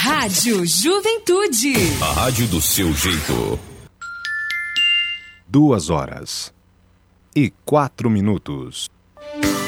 Rádio Juventude. A rádio do seu jeito. 2h04.